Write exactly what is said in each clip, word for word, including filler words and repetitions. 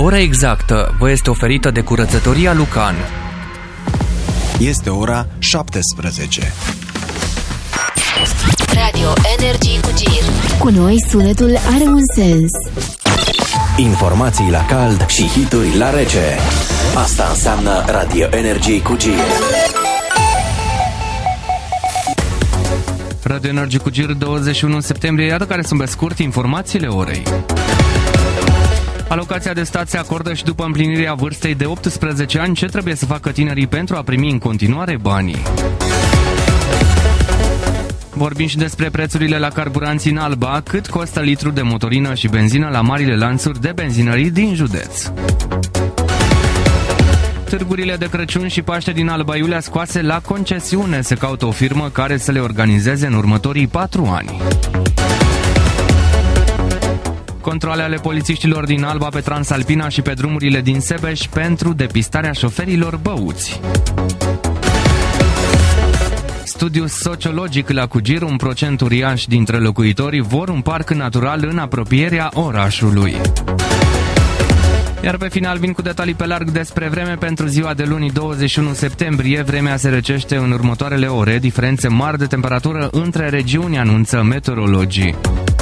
Ora exactă vă este oferită de Curățătoria Lucan. Este ora șaptesprezece. Radio Energy cu Gir. Cu noi sunetul are un sens. Informații la cald și hituri la rece. Asta înseamnă Radio Energy cu Gir. Radio Energy cu Gir, douăzeci și unu septembrie, iată care sunt pe scurt informațiile orei. Alocația de stat se acordă și după împlinirea vârstei de optsprezece ani. Ce trebuie să facă tinerii pentru a primi în continuare banii? Vorbim și despre prețurile la carburanți în Alba, cât costă litru de motorină și benzină la marile lanțuri de benzinării din județ. Târgurile de Crăciun și Paște din Alba Iulia scoase la concesiune. Se caută o firmă care să le organizeze în următorii patru ani. Controale ale polițiștilor din Alba pe Transalpina și pe drumurile din Sebeș pentru depistarea șoferilor băuți. Studiu sociologic la Cugir, un procent uriaș dintre locuitori vor un parc natural în apropierea orașului. Iar pe final vin cu detalii pe larg despre vreme pentru ziua de luni douăzeci și unu septembrie. Vremea se răcește în următoarele ore, diferențe mari de temperatură între regiuni, anunță meteorologii.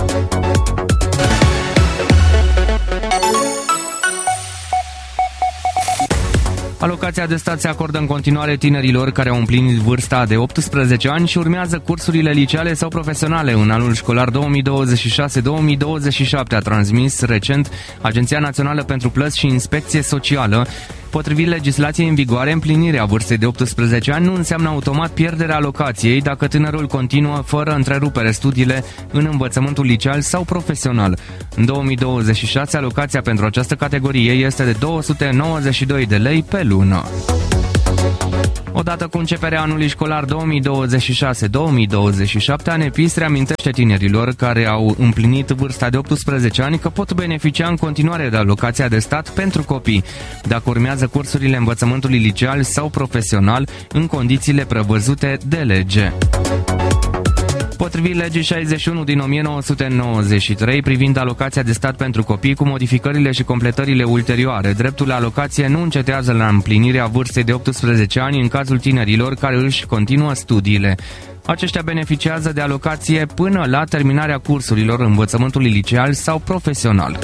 Alocația de stat se acordă în continuare tinerilor care au împlinit vârsta de optsprezece ani și urmează cursurile liceale sau profesionale în anul școlar două mii douăzeci și șase două mii douăzeci și șapte, a transmis recent Agenția Națională pentru Plăți și Inspecție Socială. Potrivit legislației în vigoare, împlinirea vârstei de optsprezece ani nu înseamnă automat pierderea alocației dacă tânărul continuă fără întrerupere studiile în învățământul liceal sau profesional. În două mii douăzeci și șase, alocația pentru această categorie este de două sute nouăzeci și doi de lei pe lună. Odată cu începerea anului școlar două mii douăzeci și șase două mii douăzeci și șapte, ANEPIS reamintește tinerilor care au împlinit vârsta de optsprezece ani că pot beneficia în continuare de alocația de stat pentru copii, dacă urmează cursurile învățământului liceal sau profesional în condițiile prevăzute de lege. Potrivit legii șaizeci și unu din o mie nouă sute nouăzeci și trei privind alocația de stat pentru copii cu modificările și completările ulterioare, dreptul la alocație nu încetează la împlinirea vârstei de optsprezece ani în cazul tinerilor care își continuă studiile. Aceștia beneficiază de alocație până la terminarea cursurilor învățământului liceal sau profesional.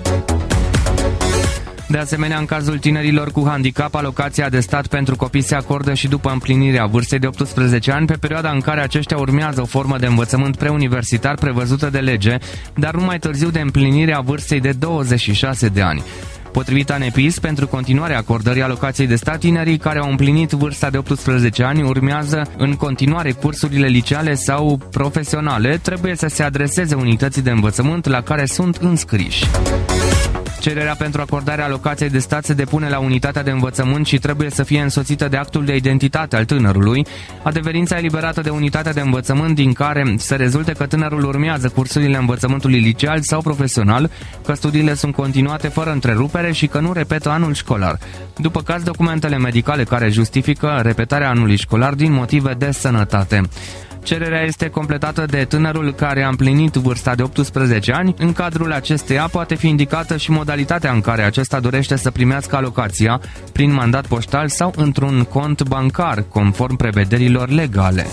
De asemenea, în cazul tinerilor cu handicap, alocația de stat pentru copii se acordă și după împlinirea vârstei de optsprezece ani, pe perioada în care aceștia urmează o formă de învățământ preuniversitar prevăzută de lege, dar nu mai târziu de împlinirea vârstei de douăzeci și șase de ani. Potrivit ANEPIS, pentru continuarea acordării alocației de stat, tinerii care au împlinit vârsta de optsprezece ani urmează în continuare cursurile liceale sau profesionale, trebuie să se adreseze unității de învățământ la care sunt înscriși. Cererea pentru acordarea alocației de stat se depune la unitatea de învățământ și trebuie să fie însoțită de actul de identitate al tânărului, adeverința eliberată de unitatea de învățământ din care se rezulte că tânărul urmează cursurile învățământului liceal sau profesional, că studiile sunt continuate fără întrerupere și că nu repetă anul școlar. După caz, documentele medicale care justifică repetarea anului școlar din motive de sănătate. Cererea este completată de tânărul care a împlinit vârsta de optsprezece ani. În cadrul acesteia poate fi indicată și modalitatea în care acesta dorește să primească alocația, prin mandat poștal sau într-un cont bancar, conform prevederilor legale.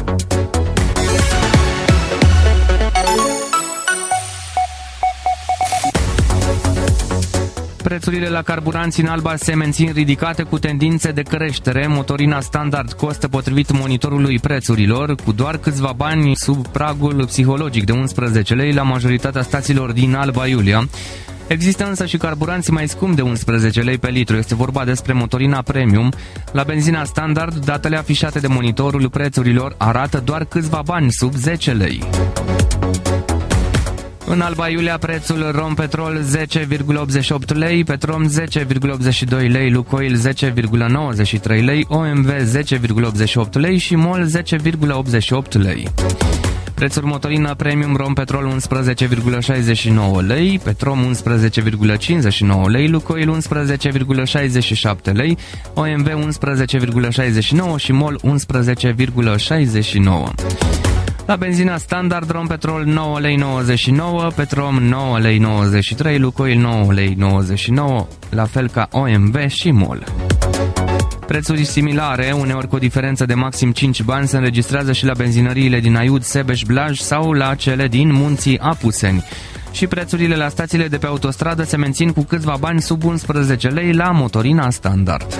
Prețurile la carburanți în Alba se mențin ridicate cu tendințe de creștere. Motorina standard costă, potrivit monitorului prețurilor, cu doar câțiva bani sub pragul psihologic de unsprezece lei la majoritatea stațiilor din Alba Iulia. Există însă și carburanți mai scumpi de unsprezece lei pe litru. Este vorba despre motorina premium. La benzina standard, datele afișate de monitorul prețurilor arată doar câțiva bani sub zece lei. În Alba Iulia, prețul Rompetrol zece virgulă optzeci și opt lei, Petrom zece virgulă optzeci și doi lei, Lucoil zece virgulă nouăzeci și trei lei, O M V zece virgulă optzeci și opt lei și MOL zece virgulă optzeci și opt lei. Prețul motorină premium Rompetrol unsprezece virgulă șaizeci și nouă lei, Petrom unsprezece virgulă cincizeci și nouă lei, Lucoil unsprezece virgulă șaizeci și șapte lei, O M V unsprezece virgulă șaizeci și nouă și MOL unsprezece virgulă șaizeci și nouă. La benzina standard, Rompetrol nouă lei nouăzeci și nouă, Petrom nouă lei nouăzeci și trei, Lucoil nouă lei nouăzeci și nouă, la fel ca O M V și MOL. Prețuri similare, uneori cu o diferență de maxim cinci bani, se înregistrează și la benzinăriile din Aiud, Sebeș, Blaj sau la cele din Munții Apuseni. Și prețurile la stațiile de pe autostradă se mențin cu câțiva bani sub unsprezece lei la motorina standard.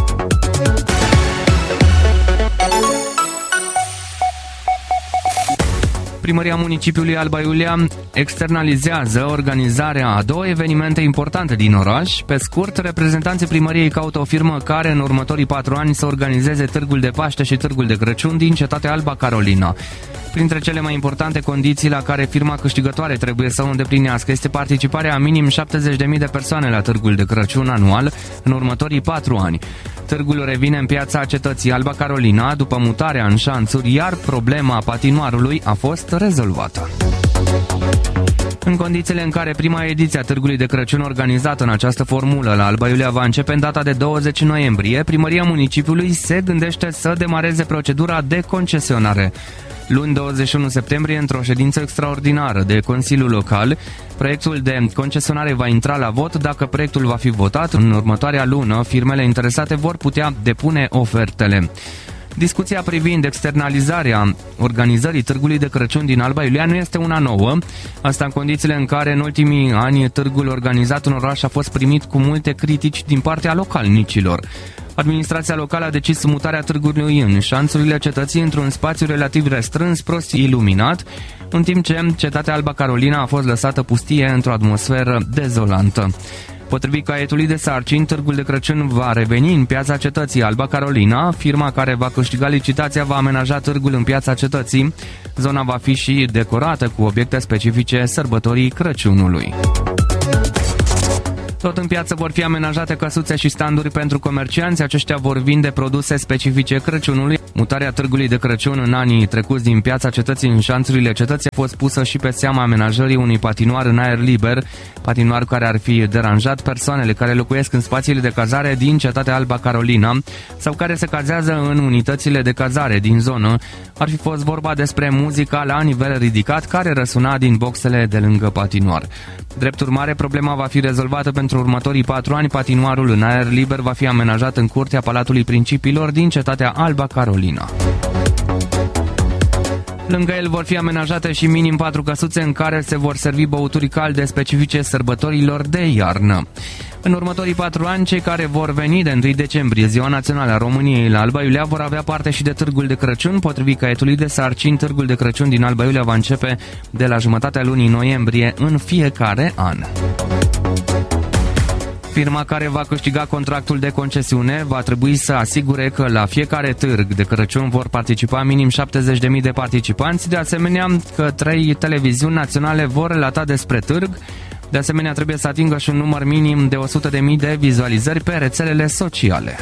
Primăria municipiului Alba Iulia externalizează organizarea a două evenimente importante din oraș. Pe scurt, reprezentanții primăriei caută o firmă care în următorii patru ani să organizeze Târgul de Paște și Târgul de Crăciun din cetatea Alba Carolina. Printre cele mai importante condiții la care firma câștigătoare trebuie să o îndeplinească este participarea a minim șaptezeci de mii de persoane la Târgul de Crăciun anual în următorii patru ani. Târgul revine în piața cetății Alba Carolina după mutarea în șanțuri, iar problema patinoarului a fost rezolvată. În condițiile în care prima ediție a Târgului de Crăciun organizată în această formulă la Alba Iulia va începe în data de douăzeci noiembrie, primăria municipiului se gândește să demareze procedura de concesionare. Luni douăzeci și unu septembrie, într-o ședință extraordinară de Consiliul Local, proiectul de concesionare va intra la vot. Dacă proiectul va fi votat, în următoarea lună, firmele interesate vor putea depune ofertele. Discuția privind externalizarea organizării Târgului de Crăciun din Alba Iulia nu este una nouă, asta în condițiile în care în ultimii ani târgul organizat în oraș a fost primit cu multe critici din partea localnicilor. Administrația locală a decis mutarea târgului în șanțurile cetății într-un spațiu relativ restrâns, prost iluminat, în timp ce cetatea Alba Carolina a fost lăsată pustie într-o atmosferă dezolantă. Potrivit caietului de sarcini, Târgul de Crăciun va reveni în piața cetății Alba Carolina. Firma care va câștiga licitația va amenaja târgul în piața cetății. Zona va fi și decorată cu obiecte specifice sărbătorii Crăciunului. Tot în piață vor fi amenajate căsuțe și standuri pentru comercianți. Aceștia vor vinde produse specifice Crăciunului. Mutarea Târgului de Crăciun în anii trecuți din piața cetății în șanțurile cetății a fost pusă și pe seama amenajării unui patinoar în aer liber, patinoar care ar fi deranjat persoanele care locuiesc în spațiile de cazare din cetatea Alba Carolina sau care se cazează în unitățile de cazare din zonă. Ar fi fost vorba despre muzica la nivel ridicat care răsuna din boxele de lângă patinoar. Drept urmare, problema va fi rezolvată pentru următorii patru ani. Patinoarul în aer liber va fi amenajat în curtea Palatului Principilor din cetatea Alba Carolina. Lângă el vor fi amenajate și minim patru căsuțe în care se vor servi băuturi calde specifice sărbătorilor de iarnă. În următorii patru ani, cei care vor veni de întâi decembrie, Ziua Națională a României, la Alba Iulia, vor avea parte și de Târgul de Crăciun. Potrivit caietului de sarcini, Târgul de Crăciun din Alba Iulia va începe de la jumătatea lunii noiembrie în fiecare an. Firma care va câștiga contractul de concesiune va trebui să asigure că la fiecare târg de Crăciun vor participa minim șaptezeci de mii de participanți, de asemenea că trei televiziuni naționale vor relata despre târg. De asemenea, trebuie să atingă și un număr minim de o sută de mii de vizualizări pe rețelele sociale.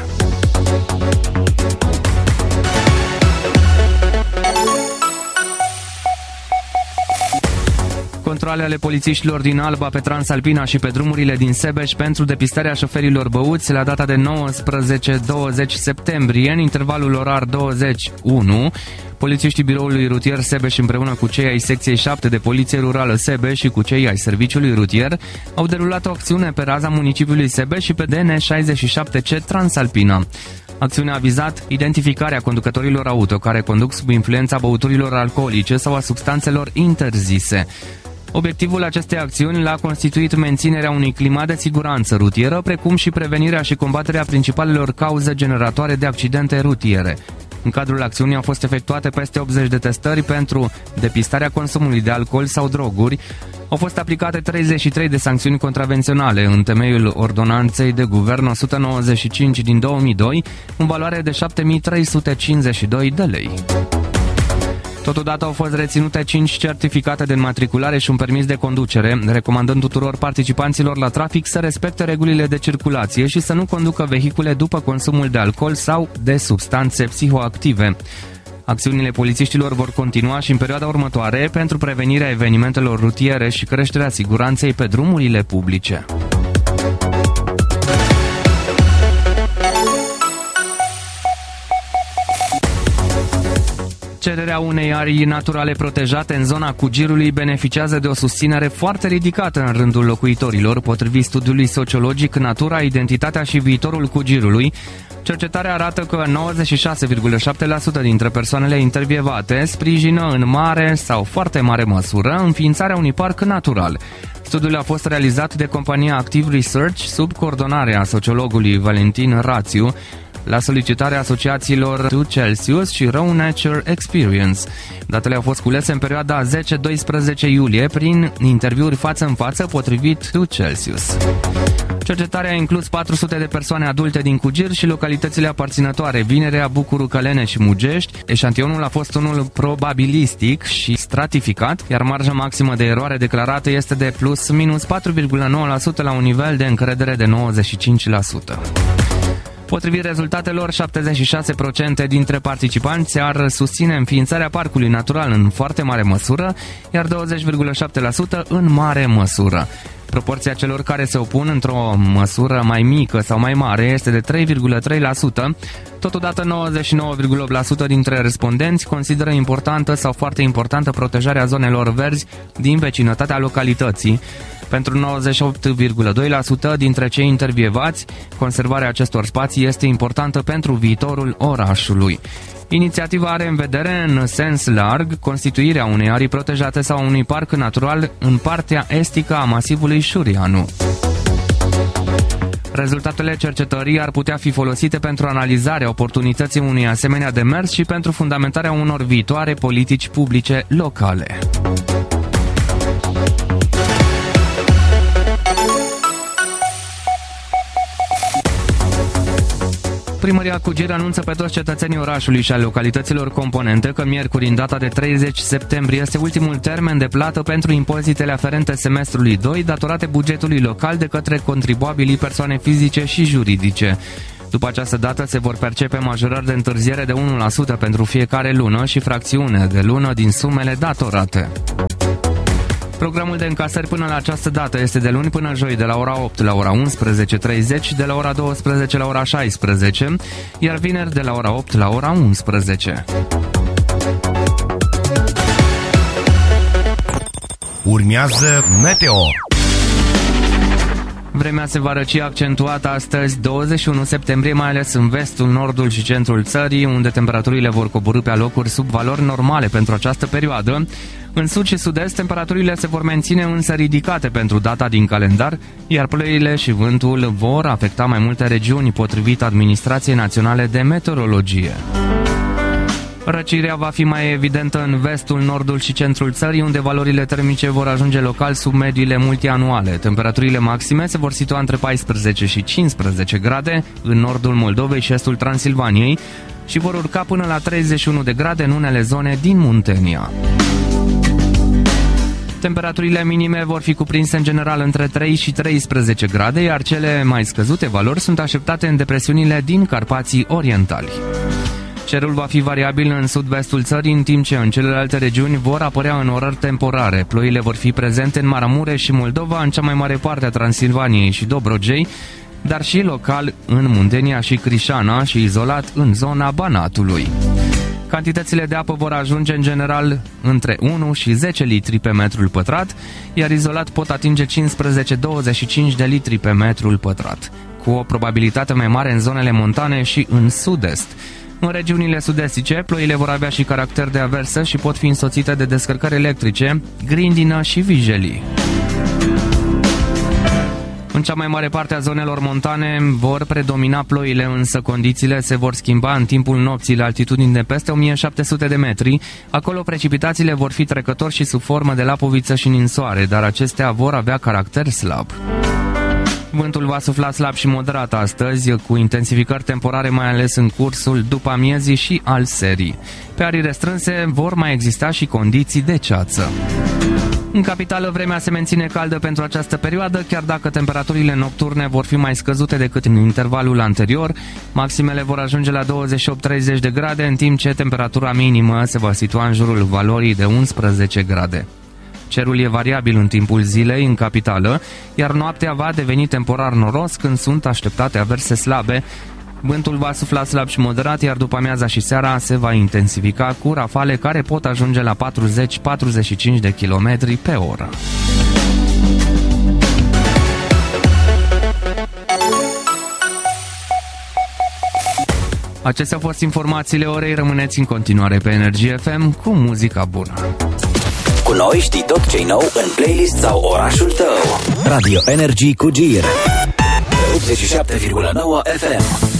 Controale ale polițiștilor din Alba pe Transalpina și pe drumurile din Sebeș pentru depistarea șoferilor băuți la data de nouăsprezece douăzeci septembrie, în intervalul orar douăzeci unu. Polițiștii biroului rutier Sebeș împreună cu cei ai secției șapte de Poliție Rurală Sebeș și cu cei ai serviciului rutier au derulat o acțiune pe raza municipiului Sebeș și pe D N șaizeci și șapte C Transalpina. Acțiunea a vizat identificarea conducătorilor auto care conduc sub influența băuturilor alcoolice sau a substanțelor interzise. Obiectivul acestei acțiuni l-a constituit menținerea unui climat de siguranță rutieră, precum și prevenirea și combaterea principalelor cauze generatoare de accidente rutiere. În cadrul acțiunii au fost efectuate peste optzeci de testări pentru depistarea consumului de alcool sau droguri. Au fost aplicate treizeci și trei de sancțiuni contravenționale în temeiul ordonanței de guvern o sută nouăzeci și cinci din două mii doi, în valoare de șapte mii trei sute cincizeci și doi de lei. Totodată au fost reținute cinci certificate de înmatriculare și un permis de conducere, recomandând tuturor participanților la trafic să respecte regulile de circulație și să nu conducă vehicule după consumul de alcool sau de substanțe psihoactive. Acțiunile polițiștilor vor continua și în perioada următoare pentru prevenirea evenimentelor rutiere și creșterea siguranței pe drumurile publice. Cererea Cercetarea unei arii naturale protejate în zona Cugirului beneficiază de o susținere foarte ridicată în rândul locuitorilor, potrivit studiului sociologic Natura, Identitatea și Viitorul Cugirului. Cercetarea arată că nouăzeci și șase virgulă șapte la sută dintre persoanele intervievate sprijină în mare sau foarte mare măsură înființarea unui parc natural. Studiul a fost realizat de compania Active Research sub coordonarea sociologului Valentin Rațiu, la solicitarea asociațiilor Two Celsius și Raw Nature Experience. Datele au fost culese în perioada zece doisprezece iulie prin interviuri față în față, potrivit Two Celsius. Cercetarea a inclus patru sute de persoane adulte din Cugir și localitățile aparținătoare Vinerea, Bucuru, Călene și Mugești. Eșantionul a fost unul probabilistic și stratificat, iar marja maximă de eroare declarată este de plus minus patru virgulă nouă la sută la un nivel de încredere de nouăzeci și cinci la sută. Potrivit rezultatelor, șaptezeci și șase la sută dintre participanți ar susține înființarea parcului natural în foarte mare măsură, iar douăzeci virgulă șapte la sută în mare măsură. Proporția celor care se opun într-o măsură mai mică sau mai mare este de trei virgulă trei la sută. Totodată nouăzeci și nouă virgulă opt la sută dintre respondenți consideră importantă sau foarte importantă protejarea zonelor verzi din vecinătatea localității. Pentru nouăzeci și opt virgulă doi la sută dintre cei intervievați, conservarea acestor spații este importantă pentru viitorul orașului. Inițiativa are în vedere, în sens larg, constituirea unei arii protejate sau unui parc natural în partea estică a masivului Șurianu. Rezultatele cercetării ar putea fi folosite pentru analizarea oportunității unui asemenea demers și pentru fundamentarea unor viitoare politici publice locale. Primăria Cugir anunță pe toți cetățenii orașului și a localităților componente că miercuri, în data de treizeci septembrie, este ultimul termen de plată pentru impozitele aferente semestrului doi, datorate bugetului local de către contribuabilii persoane fizice și juridice. După această dată se vor percepe majorări de întârziere de unu la sută pentru fiecare lună și fracțiune de lună din sumele datorate. Programul de încasări până la această dată este de luni până joi de la ora opt la ora unsprezece treizeci și de la ora douăsprezece la ora șaisprezece, iar vineri de la ora opt la ora unsprezece. Urmează Meteo. Vremea se va răci accentuat astăzi, douăzeci și unu septembrie, mai ales în vestul, nordul și centrul țării, unde temperaturile vor coborî pe alocuri sub valori normale pentru această perioadă. În sud și sud-est, temperaturile se vor menține însă ridicate pentru data din calendar, iar ploile și vântul vor afecta mai multe regiuni, potrivit Administrației Naționale de Meteorologie. Răcirea va fi mai evidentă în vestul, nordul și centrul țării, unde valorile termice vor ajunge local sub mediile multianuale. Temperaturile maxime se vor situa între paisprezece și cincisprezece grade în nordul Moldovei și estul Transilvaniei și vor urca până la treizeci și unu de grade în unele zone din Muntenia. Temperaturile minime vor fi cuprinse în general între trei și treisprezece grade, iar cele mai scăzute valori sunt așteptate în depresiunile din Carpații Orientali. Cerul va fi variabil în sud-vestul țării, în timp ce în celelalte regiuni vor apărea înorări temporare. Ploile vor fi prezente în Maramureș și Moldova, în cea mai mare parte a Transilvaniei și Dobrogei, dar și local în Muntenia și Crișana și izolat în zona Banatului. Cantitățile de apă vor ajunge în general între unu și zece litri pe metrul pătrat, iar izolat pot atinge cincisprezece douăzeci și cinci de litri pe metrul pătrat, cu o probabilitate mai mare în zonele montane și în sud-est. În regiunile sud-estice, ploile vor avea și caracter de aversă și pot fi însoțite de descărcări electrice, grindină și vijelii. În cea mai mare parte a zonelor montane vor predomina ploile, însă condițiile se vor schimba în timpul nopții la altitudini de peste o mie șapte sute de metri. Acolo precipitațiile vor fi trecători și sub formă de lapoviță și ninsoare, dar acestea vor avea caracter slab. Vântul va sufla slab și moderat astăzi, cu intensificări temporare mai ales în cursul după amiezii și al serii. Pe arii restrânse vor mai exista și condiții de ceață. În capitală, vremea se menține caldă pentru această perioadă, chiar dacă temperaturile nocturne vor fi mai scăzute decât în intervalul anterior. Maximele vor ajunge la douăzeci și opt treizeci de grade, în timp ce temperatura minimă se va situa în jurul valorii de unsprezece grade. Cerul e variabil în timpul zilei în capitală, iar noaptea va deveni temporar noros când sunt așteptate averse slabe, Vântul va sufla slab și moderat, iar după amiaza și seara se va intensifica cu rafale care pot ajunge la patruzeci - patruzeci și cinci de kilometri pe oră. Acestea au fost informațiile orei, rămâneți în continuare pe Energie F M cu muzica bună. Cu noi știi tot ce-i nou în playlist sau orașul tău. Radio Energy cu Gir. optzeci și șapte virgulă nouă F M.